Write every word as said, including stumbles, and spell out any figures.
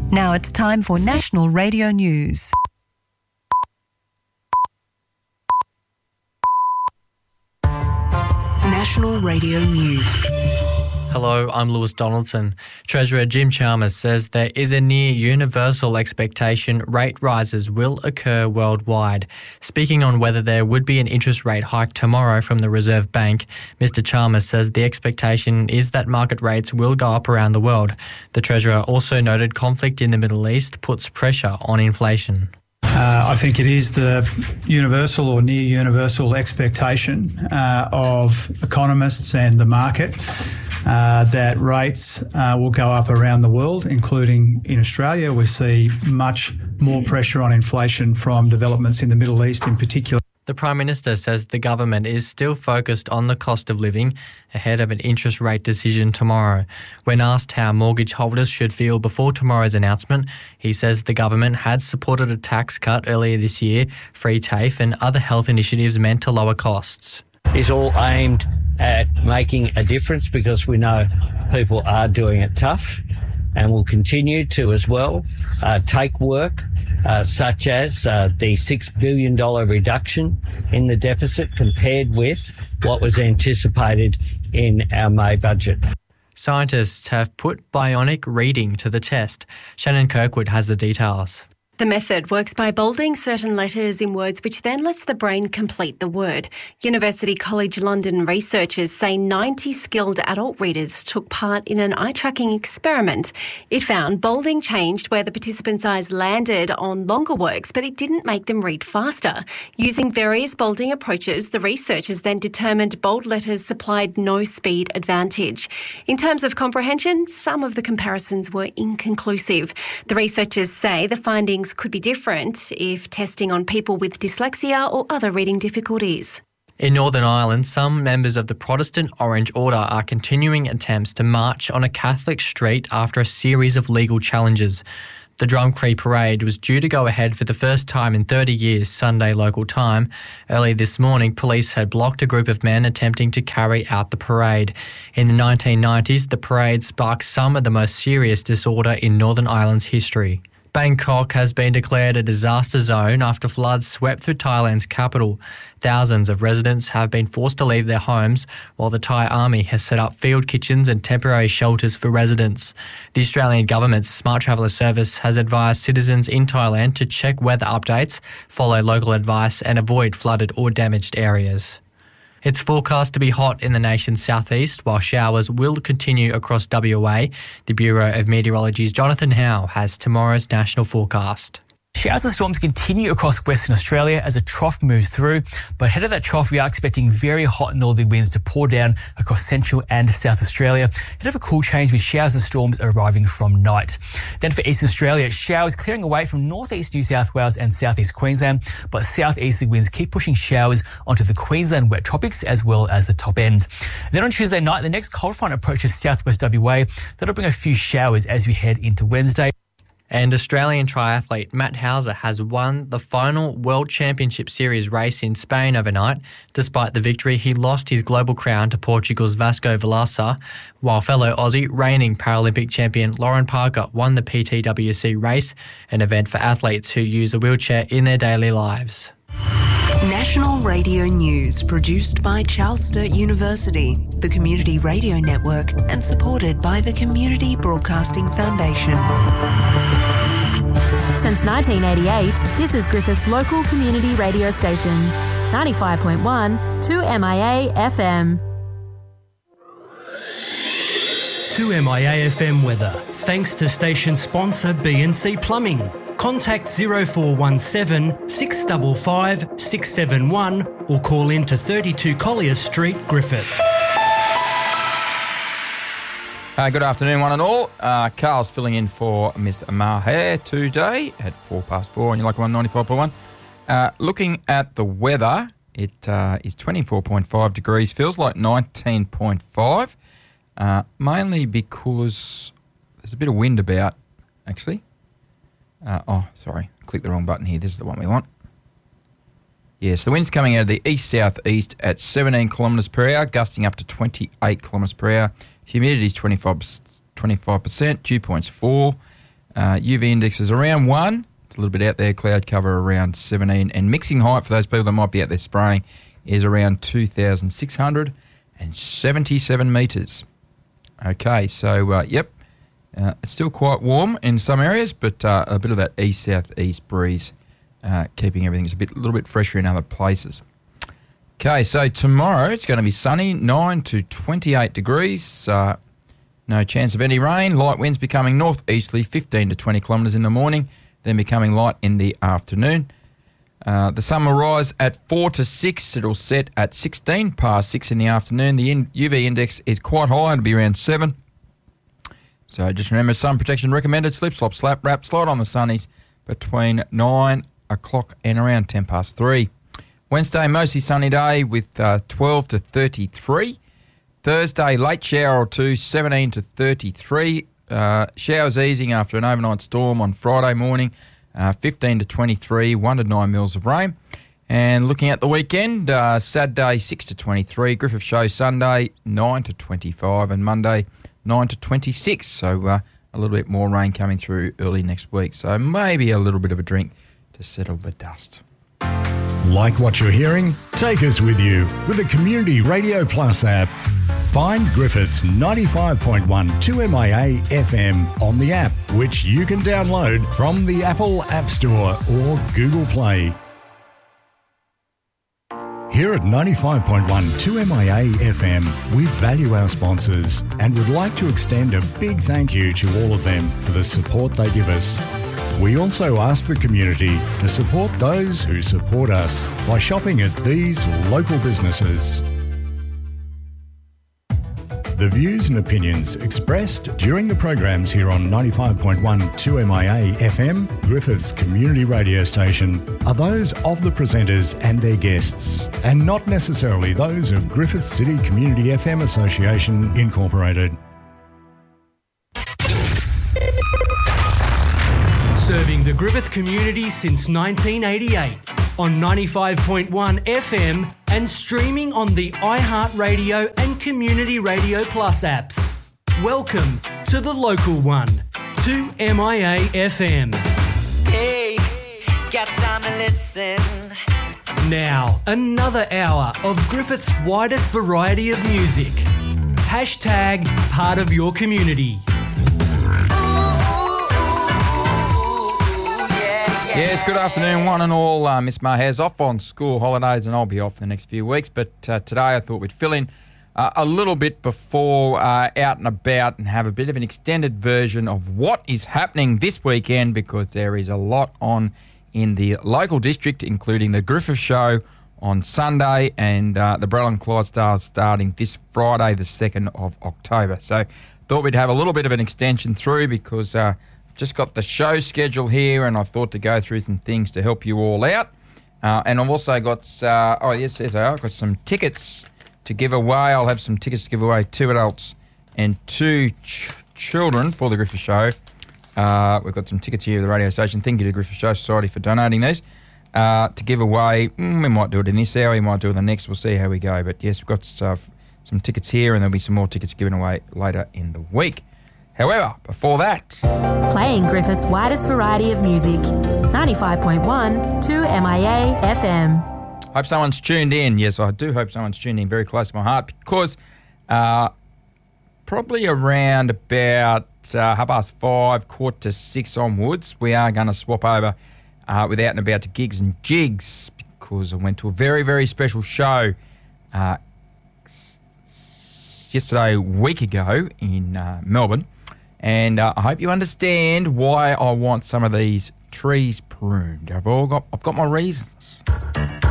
Now it's time for National Radio News. National Radio News. Hello, I'm Lewis Donaldson. Treasurer Jim Chalmers says there is a near universal expectation rate rises will occur worldwide. Speaking on whether there would be an interest rate hike tomorrow from the Reserve Bank, Mister Chalmers says the expectation is that market rates will go up around the world. The Treasurer also noted conflict in the Middle East puts pressure on inflation. Uh, I think it is the universal or near universal expectation uh, of economists and the market uh, that rates uh, will go up around the world, including in Australia. We see much more pressure on inflation from developments in the Middle East in particular. The Prime Minister says the government is still focused on the cost of living ahead of an interest rate decision tomorrow. When asked how mortgage holders should feel before tomorrow's announcement, he says the government had supported a tax cut earlier this year, free TAFE and other health initiatives meant to lower costs. It's all aimed at making a difference because we know people are doing it tough and will continue to as well uh, take work. Uh, such as uh, the six billion dollars reduction in the deficit compared with what was anticipated in our May budget. Scientists have put bionic reading to the test. Shannon Kirkwood has the details. The method works by bolding certain letters in words which then lets the brain complete the word. University College London researchers say ninety skilled adult readers took part in an eye-tracking experiment. It found bolding changed where the participants' eyes landed on longer works, but it didn't make them read faster. Using various bolding approaches, the researchers then determined bold letters supplied no speed advantage. In terms of comprehension, some of the comparisons were inconclusive. The researchers say the findings could be different if testing on people with dyslexia or other reading difficulties. In Northern Ireland, some members of the Protestant Orange Order are continuing attempts to march on a Catholic street after a series of legal challenges. The Drumcree Parade was due to go ahead for the first time in thirty years, Sunday local time. Early this morning, police had blocked a group of men attempting to carry out the parade. In the nineteen nineties, the parade sparked some of the most serious disorder in Northern Ireland's history. Bangkok has been declared a disaster zone after floods swept through Thailand's capital. Thousands of residents have been forced to leave their homes, while the Thai army has set up field kitchens and temporary shelters for residents. The Australian government's Smart Traveller service has advised citizens in Thailand to check weather updates, follow local advice and avoid flooded or damaged areas. It's forecast to be hot in the nation's southeast, while showers will continue across W A. The Bureau of Meteorology's Jonathan Howe has tomorrow's national forecast. Showers and storms continue across Western Australia as a trough moves through, but ahead of that trough, we are expecting very hot northerly winds to pour down across Central and South Australia. Ahead of a cool change with showers and storms arriving from night. Then for Eastern Australia, showers clearing away from northeast New South Wales and southeast Queensland, but southeasterly winds keep pushing showers onto the Queensland wet tropics as well as the top end. Then on Tuesday night, the next cold front approaches southwest W A. That'll bring a few showers as we head into Wednesday. And Australian triathlete Matt Hauser has won the final World Championship Series race in Spain overnight. Despite the victory, he lost his global crown to Portugal's Vasco Vilaça, while fellow Aussie reigning Paralympic champion Lauren Parker won the P T W C race, an event for athletes who use a wheelchair in their daily lives. National Radio News, produced by Charles Sturt University, the Community Radio Network, and supported by the Community Broadcasting Foundation. Since nineteen eighty-eight, this is Griffith's local community radio station, ninety-five point one, two M I A F M. two M I A F M weather, thanks to station sponsor B and C Plumbing. Contact zero four one seven, six five five, six seven one or call in to thirty-two Collier Street, Griffith. Uh, good afternoon, one and all. Uh, Carl's filling in for Miss Maher today at four past four on your local one ninety-five point one. Uh, looking at the weather, it uh, is twenty-four point five degrees, feels like nineteen point five, uh, mainly because there's a bit of wind about, actually. Uh, oh, sorry, clicked the wrong button here. This is the one we want. Yes, the wind's coming out of the east-south-east at seventeen kilometres per hour, gusting up to twenty-eight kilometres per hour. Humidity is twenty-five percent, dew point's four. Uh, U V index is around one. It's a little bit out there. Cloud cover around seventeen. And mixing height, for those people that might be out there spraying, is around two thousand six hundred seventy-seven metres. Okay, so, uh, yep, uh, it's still quite warm in some areas, but uh, a bit of that east-south-east breeze uh, keeping everything a bit, a little bit fresher in other places. Okay, so tomorrow it's going to be sunny, nine to twenty-eight degrees. Uh, no chance of any rain. Light winds becoming northeasterly, fifteen to twenty kilometres in the morning, then becoming light in the afternoon. Uh, the sun will rise at four to six. It'll set at sixteen past six in the afternoon. The in- U V index is quite high. It'll be around seven. So just remember, sun protection recommended. Slip, slop, slap, wrap, slide on the sunnies between nine o'clock and around ten past three. Wednesday, mostly sunny day with uh, twelve to thirty-three. Thursday, late shower or two, seventeen to thirty-three. Uh, showers easing after an overnight storm on Friday morning, uh, fifteen to twenty-three, one to nine mils of rain. And looking at the weekend, uh, Saturday, six to twenty-three. Griffith Show Sunday, nine to twenty-five. And Monday, nine to twenty-six. So uh, a little bit more rain coming through early next week. So maybe a little bit of a drink to settle the dust. Like what you're hearing? Take us with you with the Community Radio Plus app. Find Griffith's ninety-five point one two M I A F M on the app, which you can download from the Apple App Store or Google Play. Here at ninety-five point one two M I A F M, we value our sponsors and would like to extend a big thank you to all of them for the support they give us. We also ask the community to support those who support us by shopping at these local businesses. The views and opinions expressed during the programs here on ninety-five point one two M I A F M, Griffith's community radio station, are those of the presenters and their guests, and not necessarily those of Griffith City Community F M Association Incorporated. Serving the Griffith community since nineteen eighty-eight on ninety-five point one F M and streaming on the iHeartRadio and Community Radio Plus apps. Welcome to the local one, two M I A F M. Hey, got time to listen. Now, another hour of Griffith's widest variety of music. Hashtag part of your community. Yes, good afternoon, one and all. Uh, Miss Maher's off on school holidays and I'll be off the next few weeks. But uh, today I thought we'd fill in uh, a little bit before uh, out and about and have a bit of an extended version of what is happening this weekend, because there is a lot on in the local district, including the Griffith Show on Sunday and uh, the Brell and Clydesdale starting this Friday, the second of October. So thought we'd have a little bit of an extension through because... Uh, Just got the show schedule here, and I thought to go through some things to help you all out. Uh, and I've also got, uh, oh yes, yes, I've got some tickets to give away. I'll have some tickets to give away, two adults and two ch- children for the Griffith Show. Uh, we've got some tickets here at the radio station. Thank you to the Griffith Show Society for donating these. Uh, to give away, mm, we might do it in this hour, we might do it in the next. We'll see how we go. But yes, we've got uh, some tickets here, and there'll be some more tickets given away later in the week. However, before that... Playing Griffith's widest variety of music. ninety-five point one two M I A F M. Hope someone's tuned in. Yes, I do hope someone's tuned in, very close to my heart, because uh, probably around about uh, half past five, quarter to six onwards, we are going to swap over uh, with Out and About to Gigs and Jigs, because I went to a very, very special show uh, yesterday, a week ago in uh, Melbourne. And uh, I hope you understand why I want some of these trees pruned. I've all got, I've got my reasons.